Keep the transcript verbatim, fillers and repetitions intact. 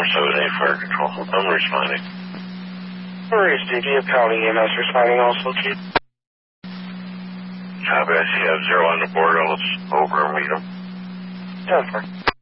seven eight Fire Control. I'm responding. Where is D D of County E M S responding also, Chief? Copy, I see you have zero on the board. Let's over and meet him. ten four.